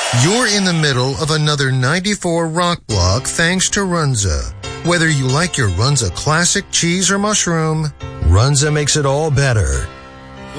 You're in the middle of another 94 rock block thanks to Runza. Whether you like your Runza classic cheese or mushroom, Runza makes it all better.